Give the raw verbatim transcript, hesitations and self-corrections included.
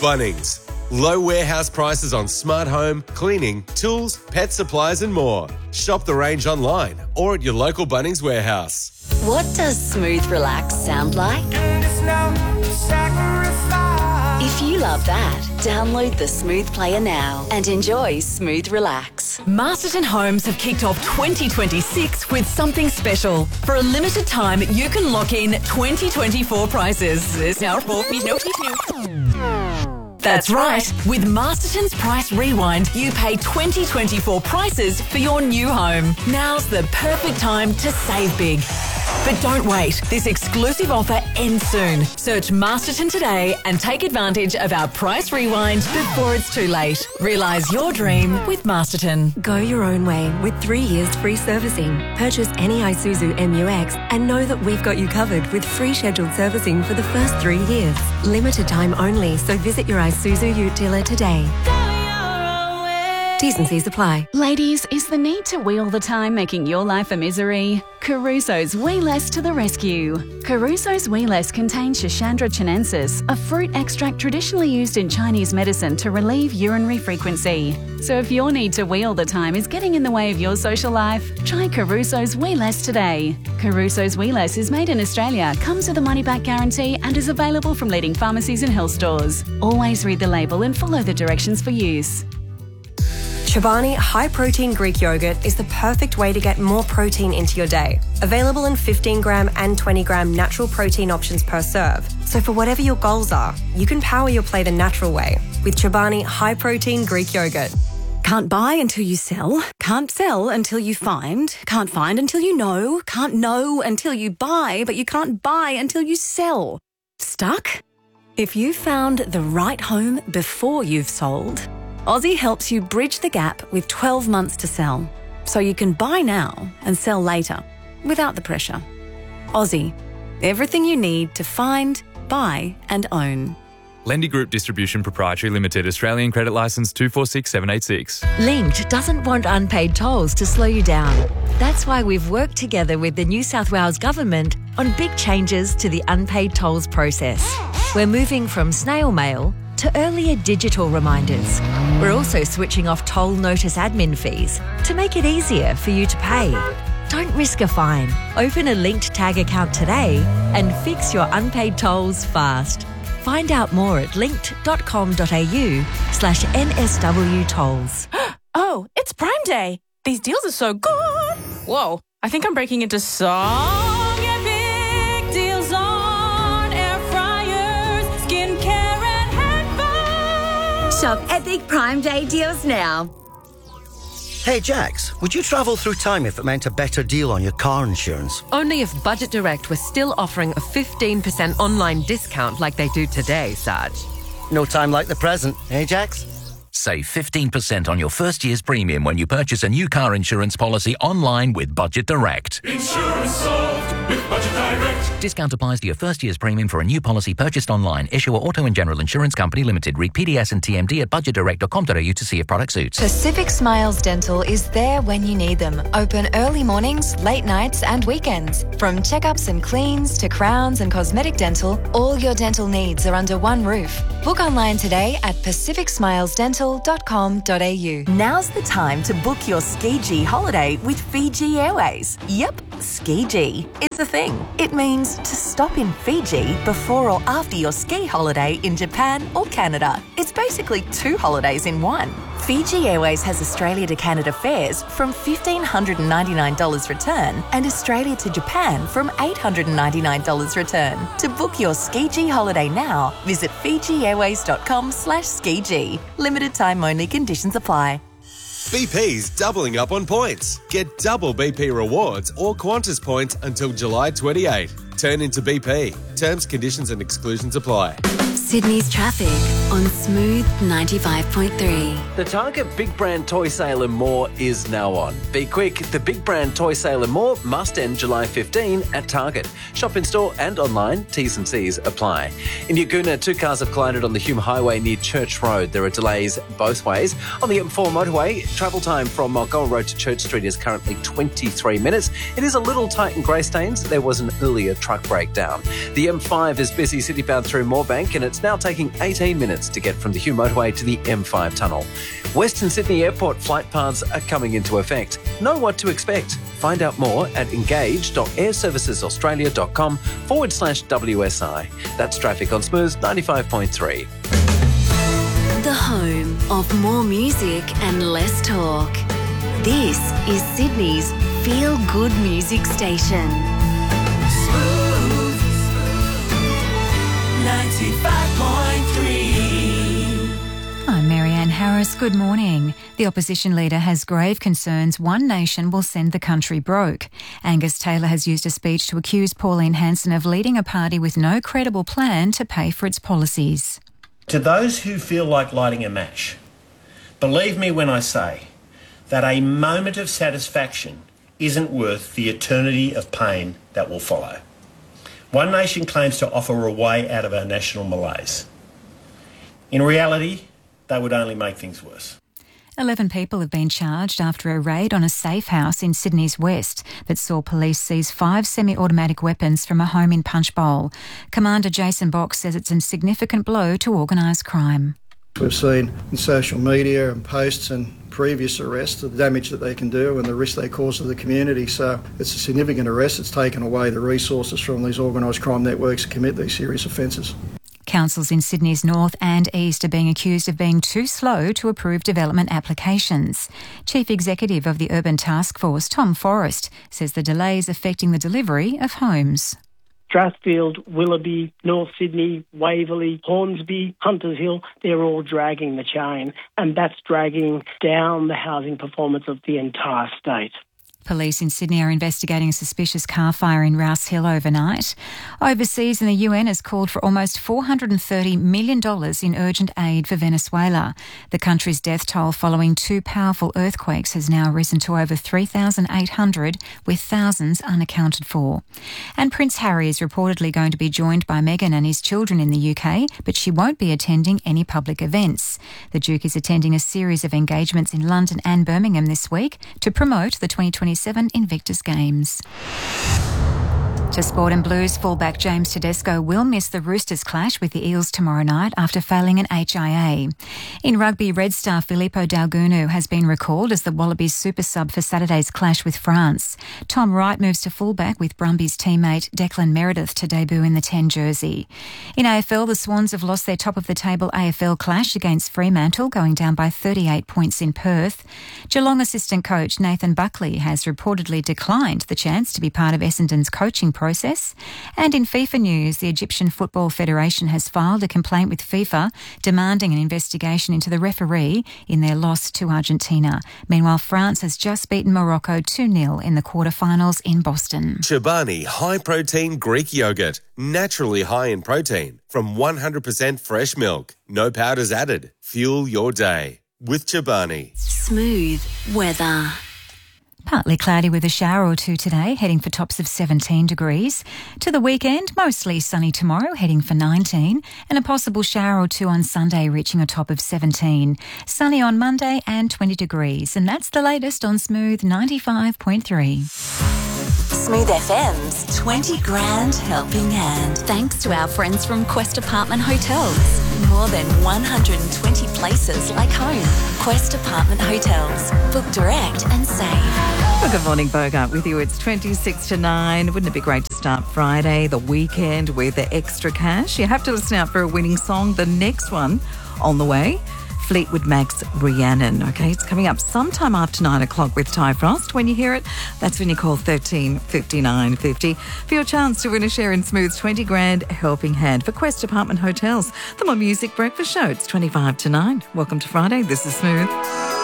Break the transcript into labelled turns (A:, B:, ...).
A: Bunnings. Low warehouse prices on smart home, cleaning, tools, pet supplies and more. Shop the range online or at your local Bunnings warehouse.
B: What does smooth relax sound like? If you love that, download the Smooth Player now and enjoy Smooth Relax.
C: Masterton Homes have kicked off twenty twenty-six with something special. For a limited time, you can lock in twenty twenty-four prices. That's right. With Masterton's Price Rewind, you pay twenty twenty-four prices for your new home. Now's the perfect time to save big. But don't wait. This exclusive offer ends soon. Search Masterton today and take advantage of our Price Rewind before it's too late. Realise your dream with Masterton.
D: Go your own way with three years free servicing. Purchase any Isuzu M U X and know that we've got you covered with free scheduled servicing for the first three years. Limited time only, so visit your Isuzu Ute dealer today. T's and C's apply.
E: Ladies, is the need to wheel the time making your life a misery? Caruso's Wee Less to the rescue. Caruso's Wee Less contains Schisandra chinensis, a fruit extract traditionally used in Chinese medicine to relieve urinary frequency. So if your need to wheel the time is getting in the way of your social life, try Caruso's Wee Less today. Caruso's Wee Less is made in Australia, comes with a money-back guarantee and is available from leading pharmacies and health stores. Always read the label and follow the directions for use.
D: Chobani High Protein Greek Yogurt is the perfect way to get more protein into your day. Available in fifteen gram and twenty gram natural protein options per serve. So for whatever your goals are, you can power your play the natural way with Chobani High Protein Greek Yogurt.
C: Can't buy until you sell. Can't sell until you find. Can't find until you know. Can't know until you buy, but you can't buy until you sell. Stuck? If you found the right home before you've sold, Aussie helps you bridge the gap with twelve months to sell, so you can buy now and sell later, without the pressure. Aussie, everything you need to find, buy and own.
F: Lendy Group Distribution Proprietary Limited, Australian Credit Licence two four six seven eight six.
G: Linked doesn't want unpaid tolls to slow you down. That's why we've worked together with the New South Wales Government on big changes to the unpaid tolls process. We're moving from snail mail to earlier digital reminders. We're also switching off toll notice admin fees to make it easier for you to pay. Don't risk a fine. Open a Linked Tag account today and fix your unpaid tolls fast. Find out more at linked.com.au slash NSW tolls.
H: Oh, it's Prime Day. These deals are so good. Whoa, I think I'm breaking into song epic deals on air fryers, skincare and headphones.
B: Shop Epic Prime Day deals now.
I: Hey Jax, would you travel through time if it meant a better deal on your car insurance?
J: Only if Budget Direct was still offering a fifteen percent online discount like they do today, Saj.
I: No time like the present, eh Jax?
K: Save fifteen percent on your first year's premium when you purchase a new car insurance policy online with Budget Direct.
L: Insurance solved with Budget Direct.
K: Discount applies to your first year's premium for a new policy purchased online. Issuer Auto and General Insurance Company Limited. Read P D S and T M D at budget direct dot com dot a u to see if product suits.
M: Pacific Smiles Dental is there when you need them. Open early mornings, late nights and weekends. From checkups and cleans to crowns and cosmetic dental, all your dental needs are under one roof. Book online today at pacific smiles dental dot com dot a u.
C: Now's the time to book your Ski-G holiday with Fiji Airways. Yep, Ski-G is a thing. It means to stop in Fiji before or after your ski holiday in Japan or Canada. It's basically two holidays in one. Fiji Airways has Australia to Canada fares from one thousand five hundred ninety-nine dollars return and Australia to Japan from eight hundred ninety-nine dollars return. To book your Ski-G holiday now, visit fiji airways dot com slash ski-g. Limited time only, conditions apply.
A: B P's doubling up on points. Get double B P rewards or Qantas points until July twenty-eighth. Turn into B P. Terms, conditions and exclusions apply.
B: Sydney's traffic on Smooth ninety-five point three.
N: The Target Big Brand Toy Sale and More is now on. Be quick, the Big Brand Toy Sale and More must end July fifteenth at Target. Shop in store and online, T's and C's apply. In Yagoona, two cars have collided on the Hume Highway near Church Road. There are delays both ways. On the M four motorway, travel time from Mulgoa Road to Church Street is currently twenty-three minutes. It is a little tight in Greystanes. There was an earlier traffic truck breakdown. The M five is busy citybound through Moorebank, and it's now taking eighteen minutes to get from the Hume motorway to the M five tunnel. Western Sydney Airport flight paths are coming into effect. Know what to expect. Find out more at engage.airservicesaustralia.com forward slash WSI. That's traffic on Smooth ninety-five point three.
B: The home of more music and less talk. This is Sydney's feel-good music station.
L: Smooth ninety-five point three.
O: I'm Marianne Harris. Good morning. The opposition leader has grave concerns One Nation will send the country broke. Angus Taylor has used a speech to accuse Pauline Hanson of leading a party with no credible plan to pay for its policies.
P: To those who feel like lighting a match, believe me when I say that a moment of satisfaction isn't worth the eternity of pain that will follow. One Nation claims to offer a way out of our national malaise. In reality, they would only make things worse.
O: Eleven people have been charged after a raid on a safe house in Sydney's west that saw police seize five semi-automatic weapons from a home in Punchbowl. Commander Jason Box says it's a significant blow to organised crime.
Q: We've seen in social media and posts and previous arrests the damage that they can do and the risk they cause to the community. So it's a significant arrest. It's taken away the resources from these organised crime networks to commit these serious offences.
O: Councils in Sydney's north and east are being accused of being too slow to approve development applications. Chief Executive of the Urban Task Force, Tom Forrest, says the delay is affecting the delivery of homes.
R: Strathfield, Willoughby, North Sydney, Waverley, Hornsby, Hunters Hill, they're all dragging the chain, and that's dragging down the housing performance of the entire state.
O: Police in Sydney are investigating a suspicious car fire in Rouse Hill overnight. Overseas, and the U N has called for almost four hundred thirty million dollars in urgent aid for Venezuela. The country's death toll following two powerful earthquakes has now risen to over three thousand eight hundred, with thousands unaccounted for. And Prince Harry is reportedly going to be joined by Meghan and his children in the U K, but she won't be attending any public events. The Duke is attending a series of engagements in London and Birmingham this week to promote the twenty twenty-seven Invictus Games. To Sport and Blues, fullback James Tedesco will miss the Roosters clash with the Eels tomorrow night after failing an H I A. In rugby, Red Star Filippo Dalgunu has been recalled as the Wallabies super sub for Saturday's clash with France. Tom Wright moves to fullback with Brumbies teammate Declan Meredith to debut in the ten jersey. In A F L, the Swans have lost their top-of-the-table A F L clash against Fremantle, going down by thirty-eight points in Perth. Geelong assistant coach Nathan Buckley has reportedly declined the chance to be part of Essendon's coaching process. And in FIFA news, the Egyptian Football Federation has filed a complaint with FIFA demanding an investigation into the referee in their loss to Argentina. Meanwhile, France has just beaten Morocco two nil in the quarterfinals in Boston.
A: Chobani High Protein Greek Yogurt. Naturally high in protein from one hundred percent fresh milk. No powders added. Fuel your day with Chobani.
B: Smooth weather.
O: Partly cloudy with a shower or two today, heading for tops of seventeen degrees. To the weekend, mostly sunny tomorrow, heading for nineteen, and a possible shower or two on Sunday, reaching a top of seventeen. Sunny on Monday and twenty degrees. And that's the latest on Smooth ninety-five point three.
B: Smooth F M's twenty grand helping hand. Thanks to our friends from Quest Apartment Hotels. More than one hundred twenty places like home. Quest Apartment Hotels. Book direct and save.
S: Well, good morning, Bogart with you. It's twenty-six to nine. Wouldn't it be great to start Friday, the weekend, with the extra cash? You have to listen out for a winning song. The next one on the way, Fleetwood Mac's Rhiannon. Okay, it's coming up sometime after nine o'clock with Ty Frost. When you hear it, that's when you call thirteen fifty-nine fifty for your chance to win a share in Smooth's twenty grand helping hand for Quest Apartment Hotels. The More Music Breakfast Show. It's twenty-five to nine. Welcome to Friday. This is Smooth.